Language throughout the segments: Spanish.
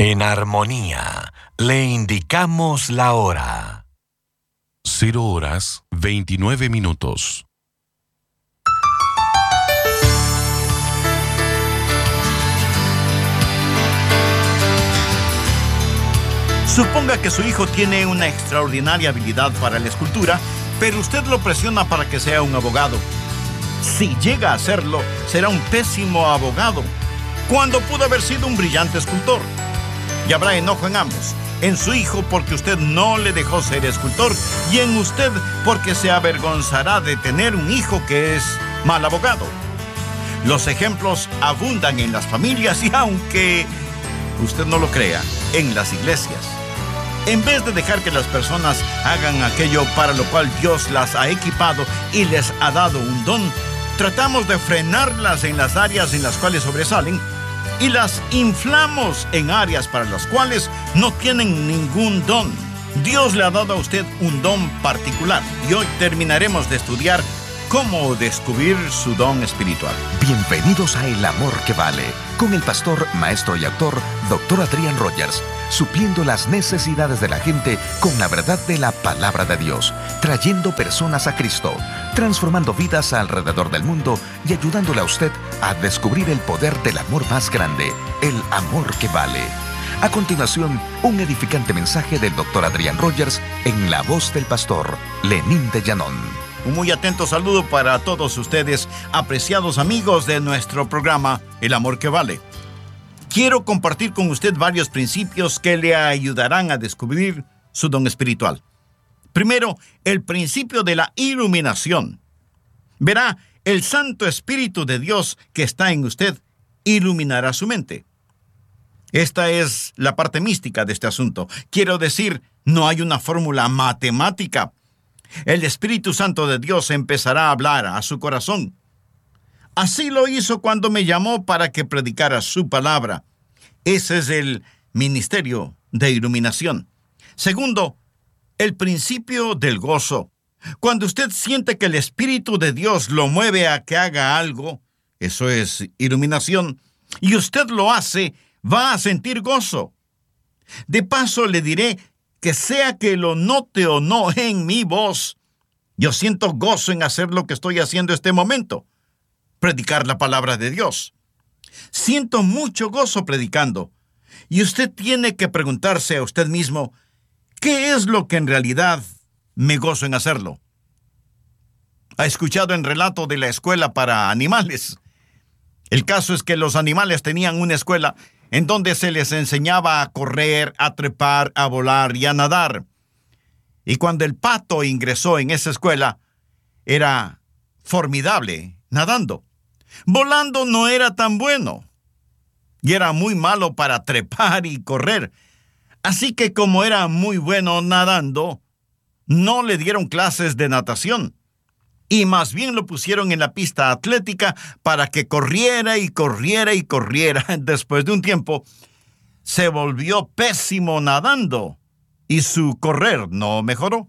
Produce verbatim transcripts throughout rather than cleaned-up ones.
En armonía, le indicamos la hora. Cero horas, veintinueve minutos. Suponga que su hijo tiene una extraordinaria habilidad para la escultura, pero usted lo presiona para que sea un abogado. Si llega a serlo, será un pésimo abogado, cuando pudo haber sido un brillante escultor. Y habrá enojo en ambos, en su hijo porque usted no le dejó ser escultor, y en usted porque se avergonzará de tener un hijo que es mal abogado. Los ejemplos abundan en las familias y, aunque usted no lo crea, en las iglesias. En vez de dejar que las personas hagan aquello para lo cual Dios las ha equipado y les ha dado un don, tratamos de frenarlas en las áreas en las cuales sobresalen y las inflamos en áreas para las cuales no tienen ningún don. Dios le ha dado a usted un don particular y hoy terminaremos de estudiar cómo descubrir su don espiritual. Bienvenidos a El Amor que Vale, con el pastor, maestro y autor, doctor Adrián Rogers, supliendo las necesidades de la gente con la verdad de la palabra de Dios, trayendo personas a Cristo, transformando vidas alrededor del mundo y ayudándole a usted a descubrir el poder del amor más grande, el amor que vale. A continuación, un edificante mensaje del doctor Adrián Rogers en la voz del pastor Lenín de Llanón. Un muy atento saludo para todos ustedes, apreciados amigos de nuestro programa El Amor que Vale. Quiero compartir con usted varios principios que le ayudarán a descubrir su don espiritual. Primero, el principio de la iluminación. Verá, el Santo Espíritu de Dios que está en usted iluminará su mente. Esta es la parte mística de este asunto. Quiero decir, no hay una fórmula matemática. El Espíritu Santo de Dios empezará a hablar a su corazón. Así lo hizo cuando me llamó para que predicara su palabra. Ese es el ministerio de iluminación. Segundo, el principio del gozo. Cuando usted siente que el Espíritu de Dios lo mueve a que haga algo, eso es iluminación, y usted lo hace, va a sentir gozo. De paso le diré que sea que lo note o no en mi voz, yo siento gozo en hacer lo que estoy haciendo este momento, predicar la palabra de Dios. Siento mucho gozo predicando, y usted tiene que preguntarse a usted mismo, ¿qué es lo que en realidad me gozo en hacerlo? ¿Ha escuchado el relato de la escuela para animales? El caso es que los animales tenían una escuela en donde se les enseñaba a correr, a trepar, a volar y a nadar. Y cuando el pato ingresó en esa escuela, era formidable nadando. Volando no era tan bueno, y era muy malo para trepar y correr. Así que como era muy bueno nadando, no le dieron clases de natación, y más bien lo pusieron en la pista atlética para que corriera y corriera y corriera. Después de un tiempo, se volvió pésimo nadando y su correr no mejoró.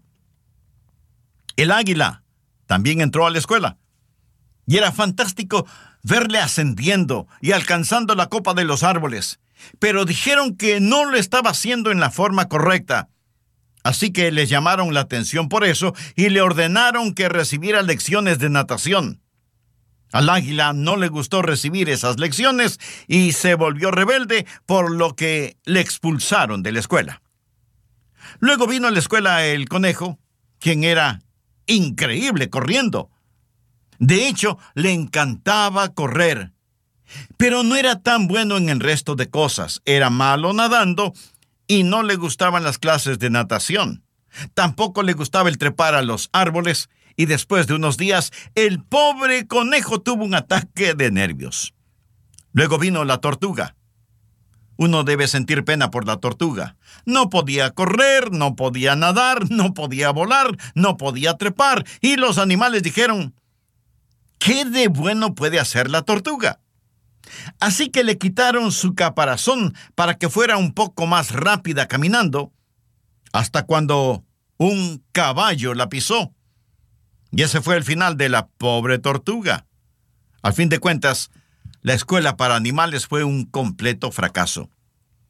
El águila también entró a la escuela y era fantástico verle ascendiendo y alcanzando la copa de los árboles, pero dijeron que no lo estaba haciendo en la forma correcta. Así que le llamaron la atención por eso y le ordenaron que recibiera lecciones de natación. Al águila no le gustó recibir esas lecciones y se volvió rebelde, por lo que le expulsaron de la escuela. Luego vino a la escuela el conejo, quien era increíble corriendo. De hecho, le encantaba correr, pero no era tan bueno en el resto de cosas. Era malo nadando y no le gustaban las clases de natación. Tampoco le gustaba el trepar a los árboles, y después de unos días, el pobre conejo tuvo un ataque de nervios. Luego vino la tortuga. Uno debe sentir pena por la tortuga. No podía correr, no podía nadar, no podía volar, no podía trepar, y los animales dijeron, ¿qué de bueno puede hacer la tortuga? Así que le quitaron su caparazón para que fuera un poco más rápida caminando, hasta cuando un caballo la pisó. Y ese fue el final de la pobre tortuga. Al fin de cuentas, la escuela para animales fue un completo fracaso.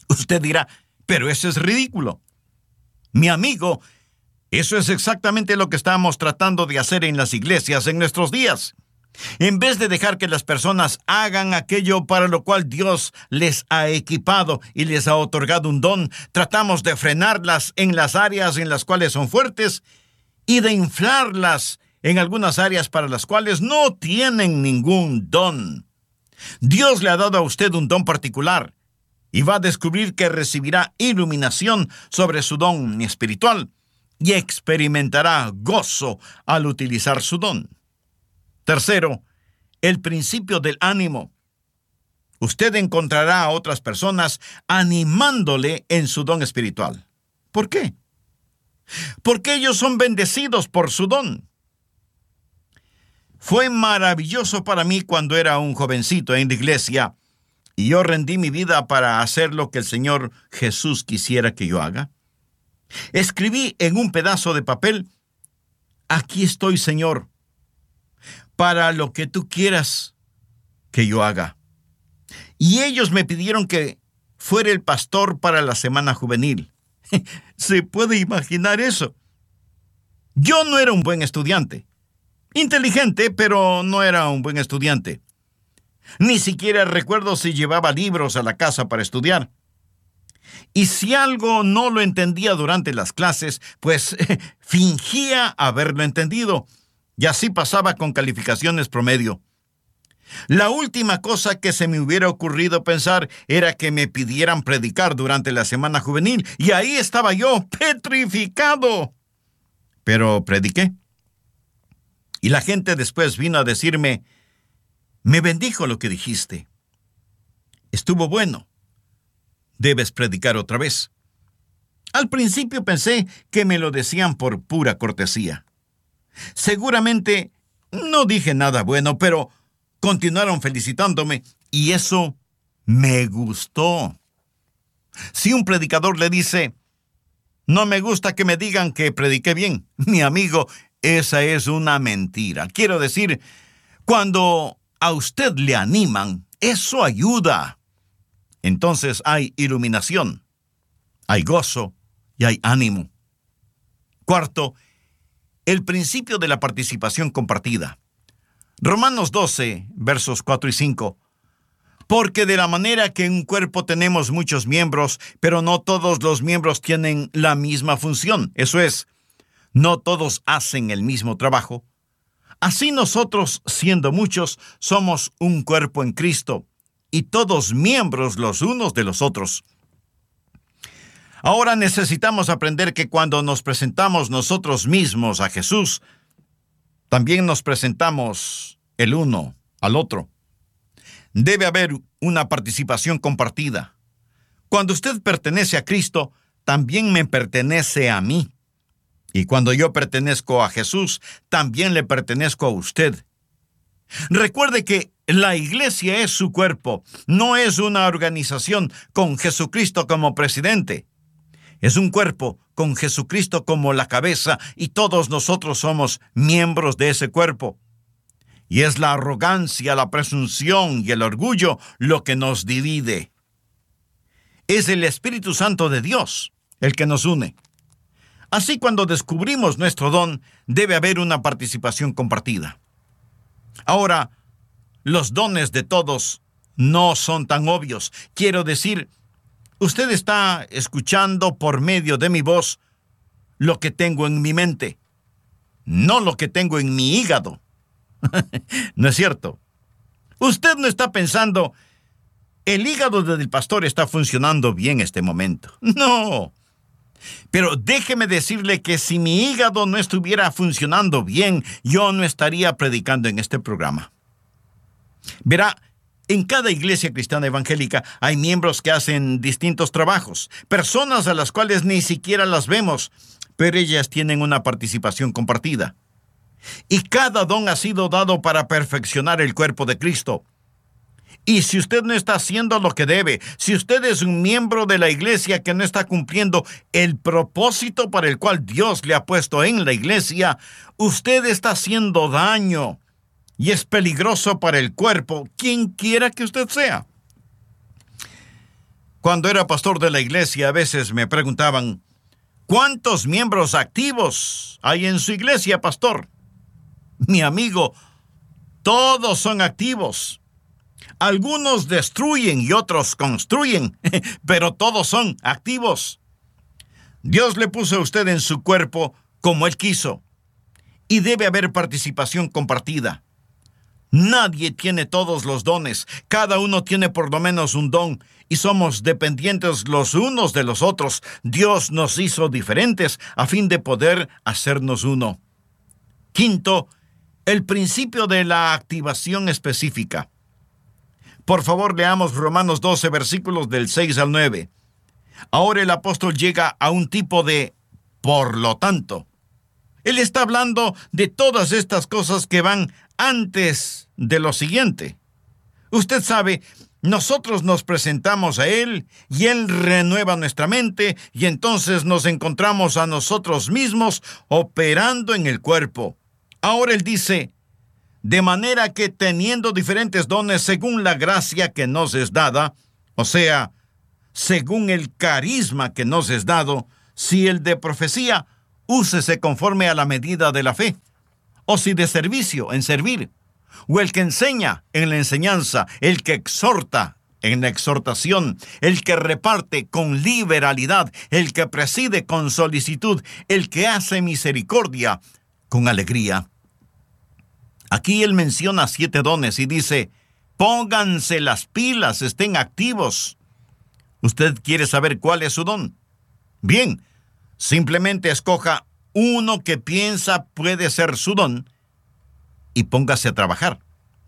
Usted dirá, pero eso es ridículo. Mi amigo, eso es exactamente lo que estamos tratando de hacer en las iglesias en nuestros días. En vez de dejar que las personas hagan aquello para lo cual Dios les ha equipado y les ha otorgado un don, tratamos de frenarlas en las áreas en las cuales son fuertes y de inflarlas en algunas áreas para las cuales no tienen ningún don. Dios le ha dado a usted un don particular y va a descubrir que recibirá iluminación sobre su don espiritual y experimentará gozo al utilizar su don. Tercero, el principio del ánimo. Usted encontrará a otras personas animándole en su don espiritual. ¿Por qué? Porque ellos son bendecidos por su don. Fue maravilloso para mí cuando era un jovencito en la iglesia y yo rendí mi vida para hacer lo que el Señor Jesús quisiera que yo haga. Escribí en un pedazo de papel, aquí estoy, Señor, para lo que tú quieras que yo haga. Y ellos me pidieron que fuera el pastor para la semana juvenil. ¿Se puede imaginar eso? Yo no era un buen estudiante. Inteligente, pero no era un buen estudiante. Ni siquiera recuerdo si llevaba libros a la casa para estudiar. Y si algo no lo entendía durante las clases, pues fingía haberlo entendido. Y así pasaba con calificaciones promedio. La última cosa que se me hubiera ocurrido pensar era que me pidieran predicar durante la semana juvenil. Y ahí estaba yo, petrificado. Pero prediqué. Y la gente después vino a decirme, me bendijo lo que dijiste. Estuvo bueno. Debes predicar otra vez. Al principio pensé que me lo decían por pura cortesía. Seguramente no dije nada bueno, pero continuaron felicitándome y eso me gustó. Si un predicador le dice, no me gusta que me digan que prediqué bien, mi amigo, esa es una mentira. Quiero decir, cuando a usted le animan, eso ayuda. Entonces hay iluminación, hay gozo y hay ánimo. Cuarto, el principio de la participación compartida. Romanos doce, versos cuatro y cinco. Porque de la manera que en un cuerpo tenemos muchos miembros, pero no todos los miembros tienen la misma función. Eso es, no todos hacen el mismo trabajo. Así nosotros, siendo muchos, somos un cuerpo en Cristo, y todos miembros los unos de los otros. Ahora necesitamos aprender que cuando nos presentamos nosotros mismos a Jesús, también nos presentamos el uno al otro. Debe haber una participación compartida. Cuando usted pertenece a Cristo, también me pertenece a mí. Y cuando yo pertenezco a Jesús, también le pertenezco a usted. Recuerde que la iglesia es su cuerpo, no es una organización con Jesucristo como presidente. Es un cuerpo con Jesucristo como la cabeza y todos nosotros somos miembros de ese cuerpo. Y es la arrogancia, la presunción y el orgullo lo que nos divide. Es el Espíritu Santo de Dios el que nos une. Así, cuando descubrimos nuestro don, debe haber una participación compartida. Ahora, los dones de todos no son tan obvios. Quiero decir, usted está escuchando por medio de mi voz lo que tengo en mi mente, no lo que tengo en mi hígado. ¿No es cierto? Usted no está pensando, el hígado del pastor está funcionando bien este momento. No. Pero déjeme decirle que si mi hígado no estuviera funcionando bien, yo no estaría predicando en este programa. Verá, en cada iglesia cristiana evangélica hay miembros que hacen distintos trabajos, personas a las cuales ni siquiera las vemos, pero ellas tienen una participación compartida. Y cada don ha sido dado para perfeccionar el cuerpo de Cristo. Y si usted no está haciendo lo que debe, si usted es un miembro de la iglesia que no está cumpliendo el propósito para el cual Dios le ha puesto en la iglesia, usted está haciendo daño y es peligroso para el cuerpo, quien quiera que usted sea. Cuando era pastor de la iglesia, a veces me preguntaban, ¿cuántos miembros activos hay en su iglesia, pastor? Mi amigo, todos son activos. Algunos destruyen y otros construyen, pero todos son activos. Dios le puso a usted en su cuerpo como Él quiso, y debe haber participación compartida. Nadie tiene todos los dones, cada uno tiene por lo menos un don, y somos dependientes los unos de los otros. Dios nos hizo diferentes a fin de poder hacernos uno. Quinto, el principio de la activación específica. Por favor, leamos Romanos doce, versículos del seis al nueve. Ahora el apóstol llega a un tipo de por lo tanto. Él está hablando de todas estas cosas que van antes de lo siguiente. Usted sabe, nosotros nos presentamos a Él y Él renueva nuestra mente y entonces nos encontramos a nosotros mismos operando en el cuerpo. Ahora Él dice, de manera que teniendo diferentes dones según la gracia que nos es dada, o sea, según el carisma que nos es dado, si el de profecía, úsese conforme a la medida de la fe, o si de servicio, en servir, o el que enseña en la enseñanza, el que exhorta en la exhortación, el que reparte con liberalidad, el que preside con solicitud, el que hace misericordia con alegría. Aquí él menciona siete dones y dice, pónganse las pilas, estén activos. ¿Usted quiere saber cuál es su don? Bien, simplemente escoja uno que piensa puede ser su don y póngase a trabajar.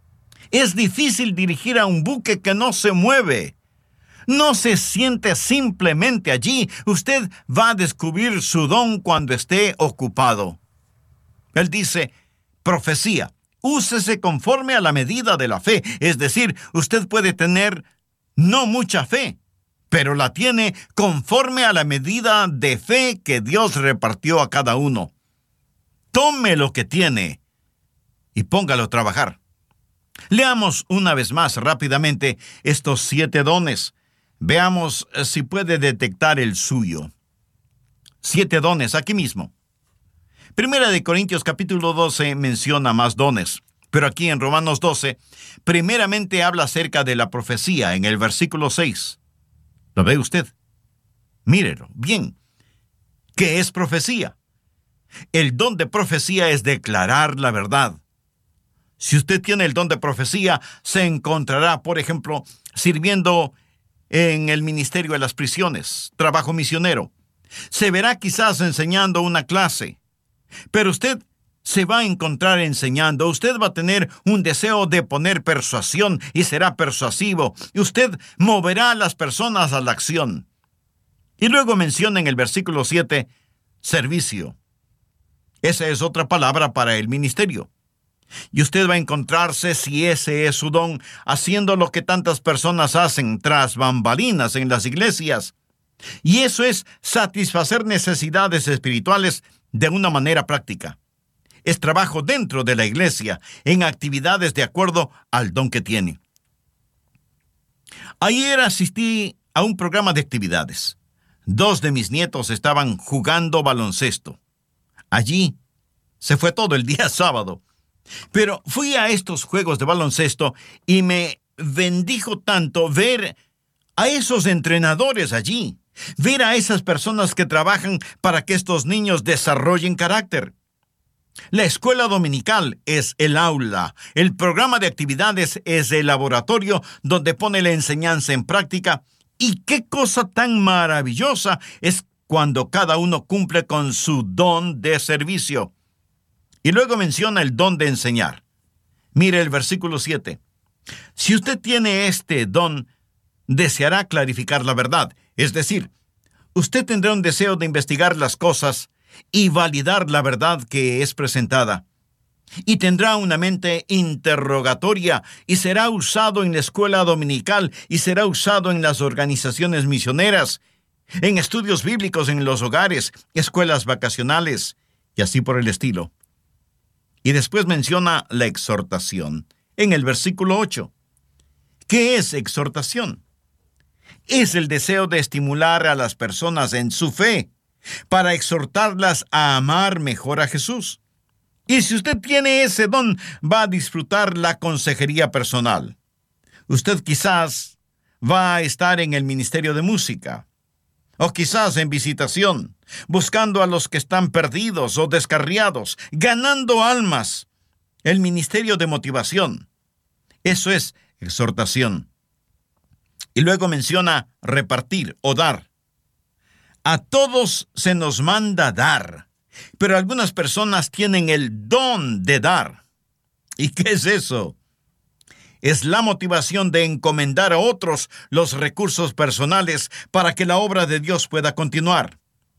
Es difícil dirigir a un buque que no se mueve. No se siente simplemente allí. Usted va a descubrir su don cuando esté ocupado. Él dice, profecía, úsese conforme a la medida de la fe. Es decir, usted puede tener no mucha fe, pero la tiene conforme a la medida de fe que Dios repartió a cada uno. Tome lo que tiene y póngalo a trabajar. Leamos una vez más rápidamente estos siete dones. Veamos si puede detectar el suyo. Siete dones aquí mismo. Primera de Corintios capítulo doce menciona más dones, pero aquí en Romanos doce, primeramente habla acerca de la profecía en el versículo seis. ¿Lo ve usted? Mírelo, bien. ¿Qué es profecía? El don de profecía es declarar la verdad. Si usted tiene el don de profecía, se encontrará, por ejemplo, sirviendo en el ministerio de las prisiones, trabajo misionero. Se verá quizás enseñando una clase, pero usted se va a encontrar enseñando. Usted va a tener un deseo de poner persuasión y será persuasivo. Y usted moverá a las personas a la acción. Y luego menciona en el versículo siete, servicio. Esa es otra palabra para el ministerio. Y usted va a encontrarse, si ese es su don, haciendo lo que tantas personas hacen tras bambalinas en las iglesias. Y eso es satisfacer necesidades espirituales de una manera práctica. Es trabajo dentro de la iglesia, en actividades de acuerdo al don que tiene. Ayer asistí a un programa de actividades. Dos de mis nietos estaban jugando baloncesto. Allí se fue todo el día sábado. Pero fui a estos juegos de baloncesto y me bendijo tanto ver a esos entrenadores allí, ver a esas personas que trabajan para que estos niños desarrollen carácter. La escuela dominical es el aula, el programa de actividades es el laboratorio donde pone la enseñanza en práctica, y qué cosa tan maravillosa es cuando cada uno cumple con su don de servicio. Y luego menciona el don de enseñar. Mire el versículo siete. Si usted tiene este don, deseará clarificar la verdad. Es decir, usted tendrá un deseo de investigar las cosas y validar la verdad que es presentada. Y tendrá una mente interrogatoria y será usado en la escuela dominical y será usado en las organizaciones misioneras, en estudios bíblicos en los hogares, escuelas vacacionales y así por el estilo. Y después menciona la exhortación en el versículo ocho. ¿Qué es exhortación? Es el deseo de estimular a las personas en su fe, para exhortarlas a amar mejor a Jesús. Y si usted tiene ese don, va a disfrutar la consejería personal. Usted quizás va a estar en el ministerio de música, o quizás en visitación, buscando a los que están perdidos o descarriados, ganando almas. El ministerio de motivación. Eso es exhortación. Y luego menciona repartir o dar. A todos se nos manda dar, pero algunas personas tienen el don de dar. ¿Y qué es eso? Es la motivación de encomendar a otros los recursos personales para que la obra de Dios pueda continuar.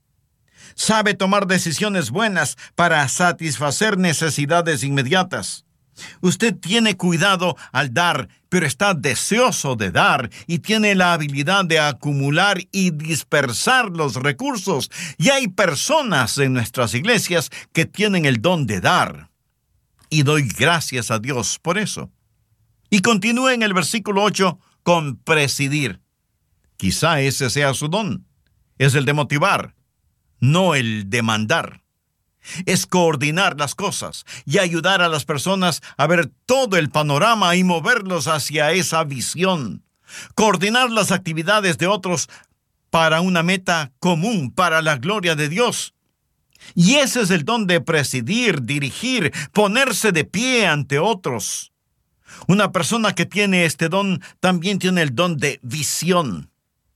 Sabe tomar decisiones buenas para satisfacer necesidades inmediatas. Usted tiene cuidado al dar, pero está deseoso de dar y tiene la habilidad de acumular y dispersar los recursos. Y hay personas en nuestras iglesias que tienen el don de dar. Y doy gracias a Dios por eso. Y continúa en el versículo ocho con presidir. Quizá ese sea su don. Es el de motivar, no el de mandar. Es coordinar las cosas y ayudar a las personas a ver todo el panorama y moverlos hacia esa visión. Coordinar las actividades de otros para una meta común, para la gloria de Dios. Y ese es el don de presidir, dirigir, ponerse de pie ante otros. Una persona que tiene este don también tiene el don de visión.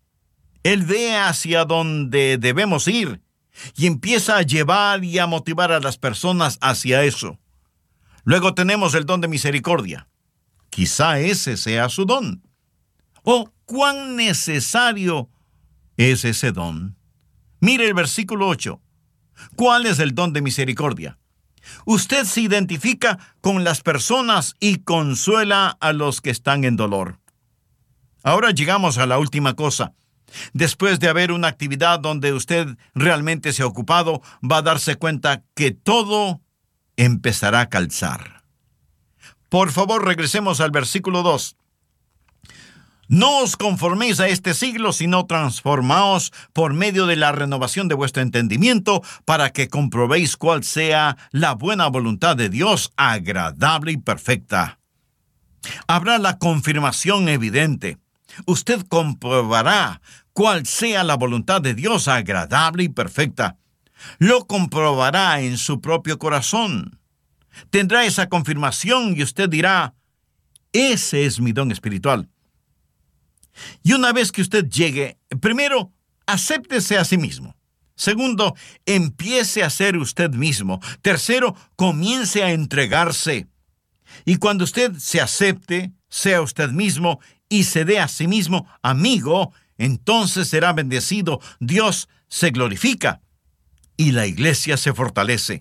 Él ve hacia donde debemos ir y empieza a llevar y a motivar a las personas hacia eso. Luego tenemos el don de misericordia. Quizá ese sea su don. ¿O cuán necesario es ese don? Mire el versículo ocho. ¿Cuál es el don de misericordia? Usted se identifica con las personas y consuela a los que están en dolor. Ahora llegamos a la última cosa. Después de haber una actividad donde usted realmente se ha ocupado, va a darse cuenta que todo empezará a calzar. Por favor, regresemos al versículo dos. No os conforméis a este siglo, sino transformaos por medio de la renovación de vuestro entendimiento, para que comprobéis cuál sea la buena voluntad de Dios, agradable y perfecta. Habrá la confirmación evidente. Usted comprobará cuál sea la voluntad de Dios agradable y perfecta. Lo comprobará en su propio corazón. Tendrá esa confirmación y usted dirá, ese es mi don espiritual. Y una vez que usted llegue, primero, acéptese a sí mismo. Segundo, empiece a ser usted mismo. Tercero, comience a entregarse. Y cuando usted se acepte, sea usted mismo y se dé a sí mismo amigo, entonces será bendecido, Dios se glorifica y la iglesia se fortalece.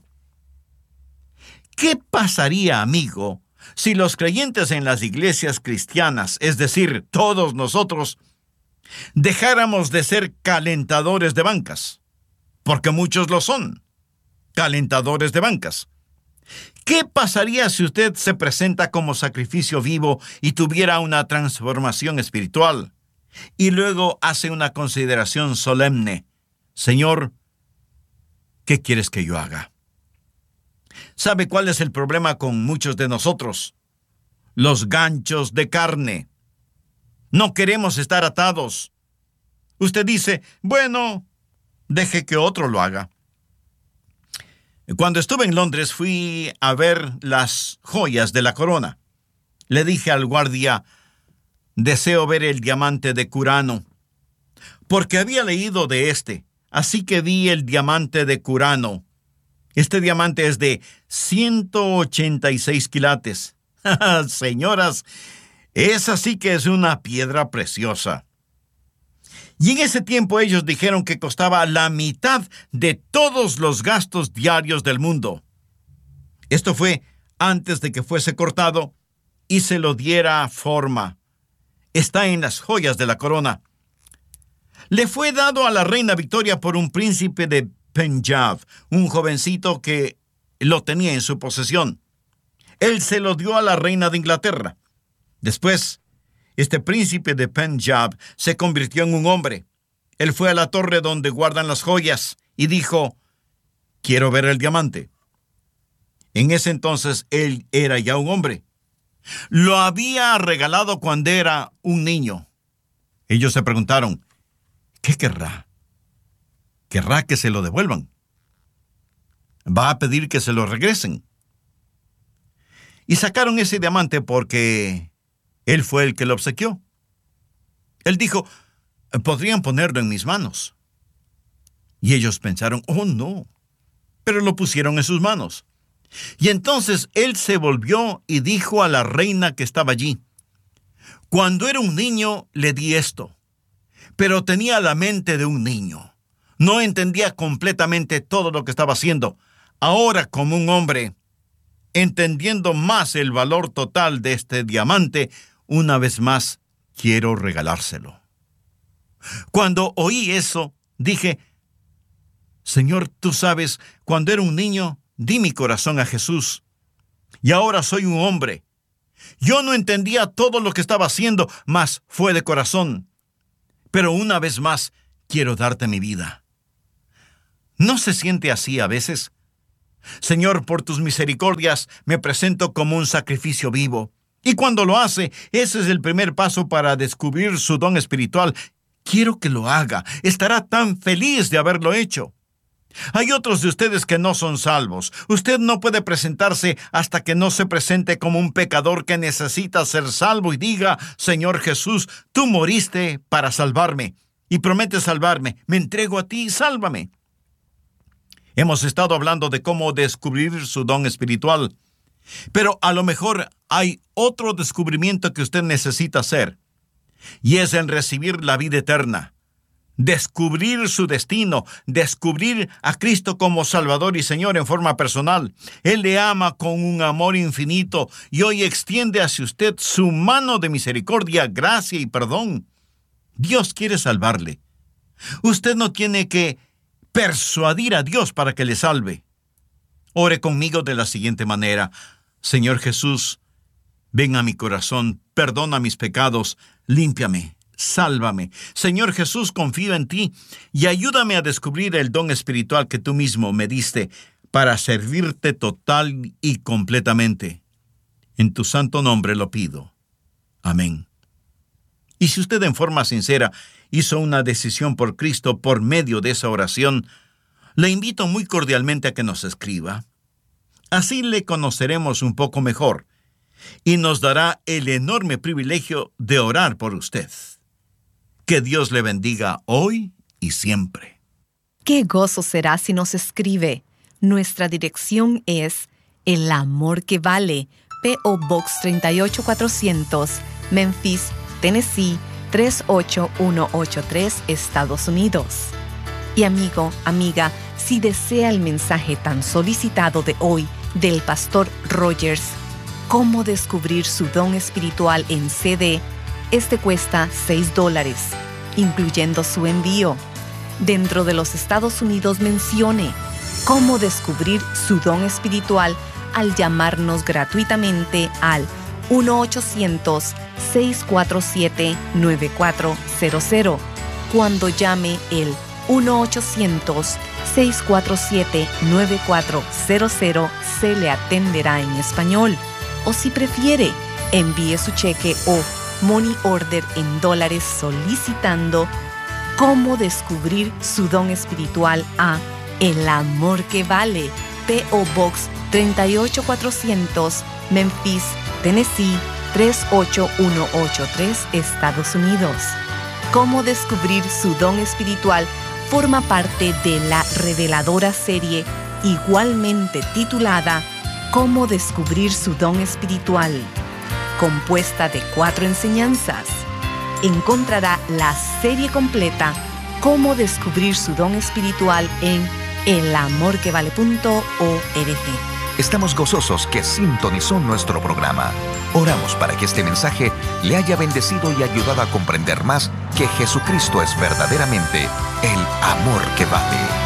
¿Qué pasaría, amigo, si los creyentes en las iglesias cristianas, es decir, todos nosotros, dejáramos de ser calentadores de bancas? Porque muchos lo son, calentadores de bancas. ¿Qué pasaría si usted se presenta como sacrificio vivo y tuviera una transformación espiritual? Y luego hace una consideración solemne. Señor, ¿qué quieres que yo haga? ¿Sabe cuál es el problema con muchos de nosotros? Los ganchos de carne. No queremos estar atados. Usted dice, bueno, deje que otro lo haga. Cuando estuve en Londres fui a ver las joyas de la corona. Le dije al guardia, deseo ver el diamante de Curano, porque había leído de este, así que vi el diamante de Curano. Este diamante es de ciento ochenta y seis quilates. Señoras, esa sí que es una piedra preciosa. Y en ese tiempo ellos dijeron que costaba la mitad de todos los gastos diarios del mundo. Esto fue antes de que fuese cortado y se lo diera forma. Está en las joyas de la corona. Le fue dado a la reina Victoria por un príncipe de Punjab, un jovencito que lo tenía en su posesión. Él se lo dio a la reina de Inglaterra. Después, Este príncipe de Punjab se convirtió en un hombre. Él fue a la torre donde guardan las joyas y dijo: quiero ver el diamante. En ese entonces él era ya un hombre. Lo había regalado cuando era un niño. Ellos se preguntaron: ¿qué querrá? ¿Querrá que se lo devuelvan? ¿Va a pedir que se lo regresen? Y sacaron ese diamante porque él fue el que lo obsequió. Él dijo: podrían ponerlo en mis manos. Y ellos pensaron: oh no, pero lo pusieron en sus manos. Y entonces él se volvió y dijo a la reina que estaba allí: cuando era un niño le di esto, pero tenía la mente de un niño. No entendía completamente todo lo que estaba haciendo. Ahora, como un hombre, entendiendo más el valor total de este diamante, una vez más quiero regalárselo. Cuando oí eso, dije: Señor, tú sabes, cuando era un niño, di mi corazón a Jesús. Y ahora soy un hombre. Yo no entendía todo lo que estaba haciendo, mas fue de corazón. Pero una vez más, quiero darte mi vida. ¿No se siente así a veces? Señor, por tus misericordias, me presento como un sacrificio vivo. Y cuando lo hace, ese es el primer paso para descubrir su don espiritual. Quiero que lo haga. Estará tan feliz de haberlo hecho. Hay otros de ustedes que no son salvos. Usted no puede presentarse hasta que no se presente como un pecador que necesita ser salvo y diga: Señor Jesús, tú moriste para salvarme y prometes salvarme. Me entrego a ti y sálvame. Hemos estado hablando de cómo descubrir su don espiritual, pero a lo mejor hay otro descubrimiento que usted necesita hacer, y es en recibir la vida eterna. Descubrir su destino, descubrir a Cristo como Salvador y Señor en forma personal. Él le ama con un amor infinito y hoy extiende hacia usted su mano de misericordia, gracia y perdón. Dios quiere salvarle. Usted no tiene que persuadir a Dios para que le salve. Ore conmigo de la siguiente manera: Señor Jesús, ven a mi corazón, perdona mis pecados, límpiame, sálvame. Señor Jesús, confío en ti y ayúdame a descubrir el don espiritual que tú mismo me diste para servirte total y completamente. En tu santo nombre lo pido. Amén. Y si usted en forma sincera hizo una decisión por Cristo por medio de esa oración, le invito muy cordialmente a que nos escriba. Así le conoceremos un poco mejor y nos dará el enorme privilegio de orar por usted. Que Dios le bendiga hoy y siempre. Qué gozo será si nos escribe. Nuestra dirección es El Amor que Vale, P O Box treinta y ocho cuatrocientos, Memphis, Tennessee tres ocho uno ocho tres, Estados Unidos. Y amigo, amiga, si desea el mensaje tan solicitado de hoy del Pastor Rogers, Cómo descubrir su don espiritual en C D, este cuesta seis dólares, incluyendo su envío. Dentro de los Estados Unidos mencione Cómo descubrir su don espiritual al llamarnos gratuitamente al uno ochocientos, seis cuatro siete, nueve cuatro cero cero. Cuando llame el uno ochocientos, seis cuatro siete, nueve cuatro cero cero, se le atenderá en español. O si prefiere, envíe su cheque o money order en dólares solicitando Cómo descubrir su don espiritual a El Amor que Vale, P O Box treinta y ocho cuatrocientos, Memphis, Tennessee tres ocho uno ocho tres, Estados Unidos. Cómo descubrir su don espiritual forma parte de la reveladora serie igualmente titulada Cómo descubrir su don espiritual, compuesta de cuatro enseñanzas. Encontrará la serie completa Cómo descubrir su don espiritual en el amor que vale punto org. Estamos gozosos que sintonizó nuestro programa. Oramos para que este mensaje le haya bendecido y ayudado a comprender más que Jesucristo es verdaderamente el amor que vale.